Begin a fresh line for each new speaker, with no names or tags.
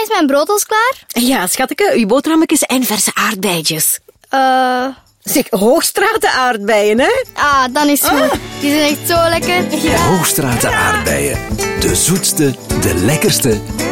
mijn brood al klaar?
Ja, schatje, uw boterhammetjes en verse aardbeidjes.
Zeg, Hoogstraten aardbeien, hè?
Ah, dan is het goed. Die zijn echt zo lekker.
Hoogstraten aardbeien. De zoetste, de lekkerste